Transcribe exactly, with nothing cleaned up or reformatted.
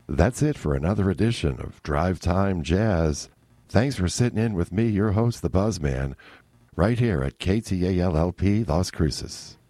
That's it for another edition of Drive Time Jazz. Thanks for sitting in with me, your host, the Buzzman, right here at K T A L L P Las Cruces.